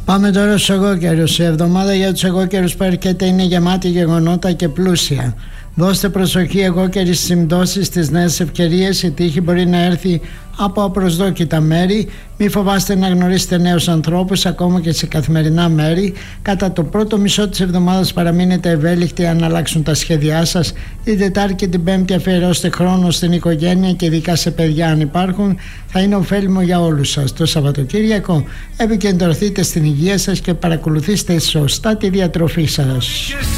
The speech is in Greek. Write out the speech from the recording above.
Πάμε τώρα στους εγώκερους. Η εβδομάδα για τους εγώκερους που έρχεται είναι γεμάτη γεγονότα και πλούσια. Δώστε προσοχή, εγώκεροι, στις συμπτώσεις, στις νέες ευκαιρίες. Η τύχη μπορεί να έρθει από απροσδόκητα μέρη. Μη φοβάστε να γνωρίσετε νέους ανθρώπους, ακόμα και σε καθημερινά μέρη. Κατά το πρώτο μισό της εβδομάδας παραμείνετε ευέλικτοι αν αλλάξουν τα σχέδιά σας. Την Τετάρτη και την Πέμπτη αφιερώστε χρόνο στην οικογένεια και ειδικά σε παιδιά αν υπάρχουν. Θα είναι ωφέλιμο για όλους σας. Το Σαββατοκύριακο επικεντρωθείτε στην υγεία σας και παρακολουθήστε σωστά τη διατροφή σας.